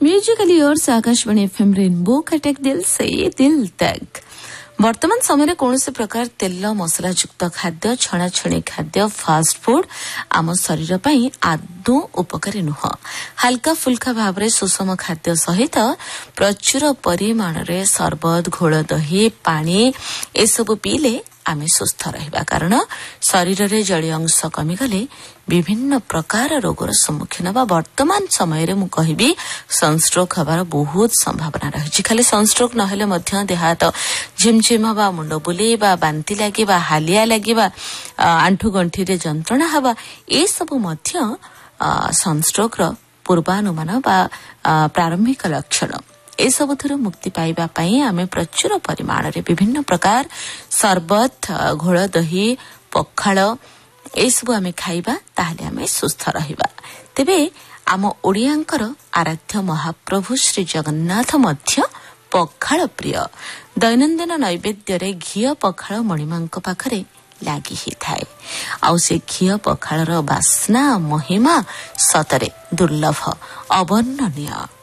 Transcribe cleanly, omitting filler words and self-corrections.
Musical years Akashvani FM rainbow का take दिल से दिल तक। वर्तमान समय कौन से प्रकार तेल मसला युक्त खाद्य छणाछणी खाद्य फास्ट फूड आम शरीर पर आदौ उपकारी नुह। हल्का फुल्का भाव में सुषम खाद्य सहित प्रचुर परिमाण रे सरबत घोल दही पानी एसबू पीले आमे सुस्थ रहिबा कारण शरीर रे जलीय अंश कमिगले विभिन्न प्रकार रोगर सम्मुखीन बा वर्तमान समय रे मु कहिबी सनस्ट्रोक हबार बहुत संभावना रही। खाली सनस्ट्रोक नहेले मध्य देहात झिमझिम हवा मुंड बुलेबा बांती लागिबा हालिया लागिबा आंठु गंठी रे जंत्रणा हवा ए सब मध्य सनस्ट्रोक रो पूर्वानुमान बा प्रारंभिक लक्षण ए सबुथुरु मुक्ति पाइबा पई आमे प्रचुर परिमाण रे विभिन्न प्रकार सरबत घोल दही पखाळ ए सब आमे खाइबा ताहले आमे सुस्थ रहिबा। तेबे आम ओडियांकर आराध्य महाप्रभु श्री जगन्नाथ मध्य पखाळ प्रिय। दैनंदिन नैवेद्य रे घिया पखाळ मणिमांक पाखरे लागी ही थाए आउ से घिया पखाळर बास्ना महिमा सतरे दुर्लभ अवर्णनीय।